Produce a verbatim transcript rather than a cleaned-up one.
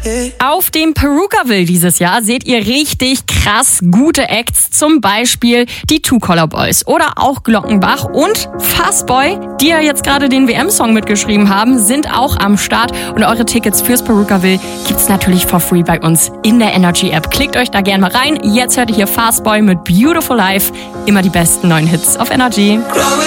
Auf dem Perukaville dieses Jahr seht ihr richtig krass gute Acts, zum Beispiel die Two Color Boys oder auch Glockenbach und Fastboy, die ja jetzt gerade den W M-Song mitgeschrieben haben, sind auch am Start und eure Tickets fürs Perukaville gibt's natürlich for free bei uns in der Energy-App. Klickt euch da gerne mal rein. Jetzt hört ihr hier Fastboy mit Beautiful Life. Immer die besten neuen Hits auf Energy.